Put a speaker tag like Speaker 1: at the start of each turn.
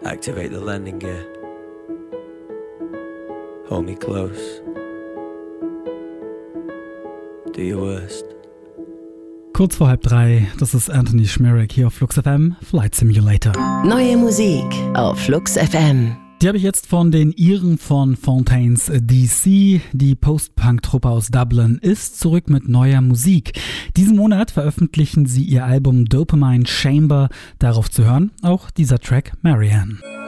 Speaker 1: Activate the landing gear. Hold me close. Do your worst.
Speaker 2: Kurz vor 2:30, das ist Anthony Schmirek hier auf Flux FM, Flight Simulator.
Speaker 3: Neue Musik auf Flux FM.
Speaker 2: Die habe ich jetzt von den Iren von Fontaines DC. Die Post-Punk-Truppe aus Dublin ist zurück mit neuer Musik. Diesen Monat veröffentlichen sie ihr Album Dopamine Chamber. Darauf zu hören auch dieser Track Marianne.